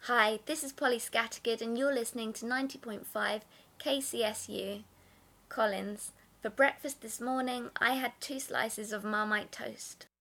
Hi, this is Polly Scattergood and you're listening to 90.5 KCSU, Collins. For breakfast this morning, I had 2 slices of Marmite toast.